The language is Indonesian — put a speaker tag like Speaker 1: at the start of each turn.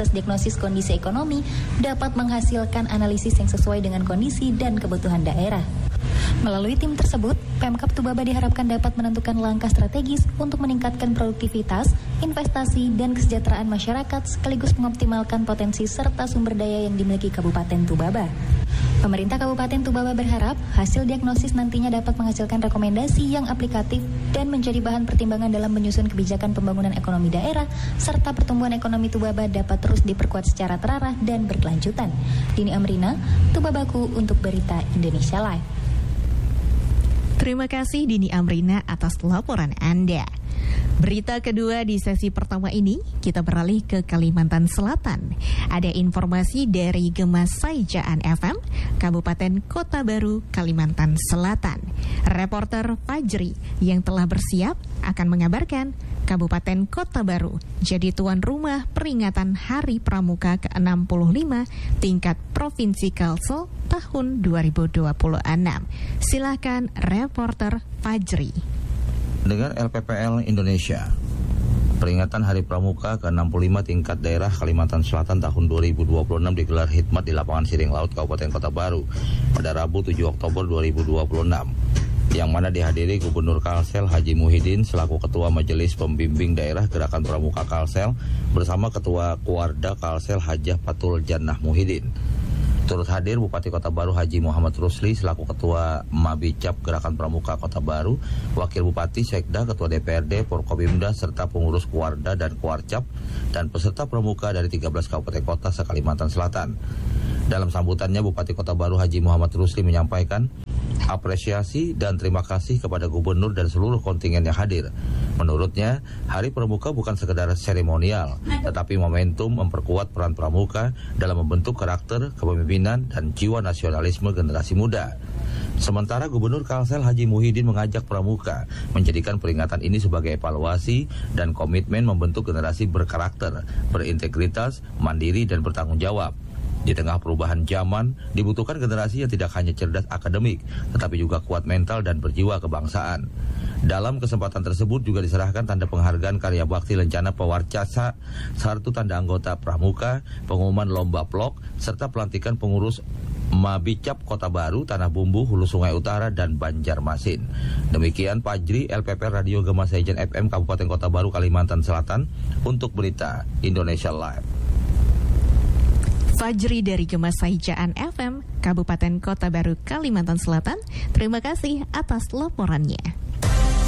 Speaker 1: proses diagnosis kondisi ekonomi dapat menghasilkan analisis yang sesuai dengan kondisi dan kebutuhan daerah. Melalui tim tersebut, Pemkab Tubaba diharapkan dapat menentukan langkah strategis untuk meningkatkan produktivitas, investasi, dan kesejahteraan masyarakat sekaligus mengoptimalkan potensi serta sumber daya yang dimiliki Kabupaten Tubaba. Pemerintah Kabupaten Tubaba berharap hasil diagnosis nantinya dapat menghasilkan rekomendasi yang aplikatif dan menjadi bahan pertimbangan dalam menyusun kebijakan pembangunan ekonomi daerah serta pertumbuhan ekonomi Tubaba dapat terus diperkuat secara terarah dan berkelanjutan. Dini Amrina, Tubabaku untuk Berita Indonesia Live.
Speaker 2: Terima kasih Dini Amrina atas laporan Anda. Berita kedua di sesi pertama ini, kita beralih ke Kalimantan Selatan. Ada informasi dari Gemas Saijaan FM, Kabupaten Kota Baru, Kalimantan Selatan. Reporter Fajri yang telah bersiap akan mengabarkan Kabupaten Kota Baru jadi tuan rumah peringatan Hari Pramuka ke-65 tingkat Provinsi Kalsel tahun 2026. Silakan reporter Fajri.
Speaker 3: Dengan LPPL Indonesia, peringatan Hari Pramuka ke-65 tingkat daerah Kalimantan Selatan tahun 2026 digelar khidmat di lapangan Siring Laut Kabupaten Kota Baru pada Rabu 7 Oktober 2026. Yang mana dihadiri Gubernur Kalsel Haji Muhyiddin selaku Ketua Majelis Pembimbing Daerah Gerakan Pramuka Kalsel bersama Ketua Kuarda Kalsel Hajah Patul Jannah Muhyiddin. Turut hadir Bupati Kota Baru Haji Muhammad Rusli selaku Ketua Mabicap Gerakan Pramuka Kota Baru, Wakil Bupati Sekda, Ketua DPRD, Porkobimda, serta pengurus Kuarda dan Kuarcap, dan peserta pramuka dari 13 kabupaten kota se-Kalimantan Selatan. Dalam sambutannya, Bupati Kota Baru Haji Muhammad Rusli menyampaikan apresiasi dan terima kasih kepada Gubernur dan seluruh kontingen yang hadir. Menurutnya, Hari Pramuka bukan sekedar seremonial, tetapi momentum memperkuat peran pramuka dalam membentuk karakter, kepemimpinan, dan jiwa nasionalisme generasi muda. Sementara Gubernur Kalsel Haji Muhyiddin mengajak pramuka menjadikan peringatan ini sebagai evaluasi dan komitmen membentuk generasi berkarakter, berintegritas, mandiri, dan bertanggung jawab. Di tengah perubahan zaman, dibutuhkan generasi yang tidak hanya cerdas akademik, tetapi juga kuat mental dan berjiwa kebangsaan. Dalam kesempatan tersebut juga diserahkan tanda penghargaan karya bakti lencana pewarcasa, sartu tanda anggota pramuka, pengumuman lomba plok, serta pelantikan pengurus Mabicap Kota Baru, Tanah Bumbu, Hulu Sungai Utara, dan Banjarmasin. Demikian Fajri, LPP Radio Gemas Saijaan FM Kabupaten Kota Baru, Kalimantan Selatan untuk Berita Indonesia Live.
Speaker 2: Fajri dari Gemas Saijaan FM, Kabupaten Kota Baru, Kalimantan Selatan. Terima kasih atas laporannya.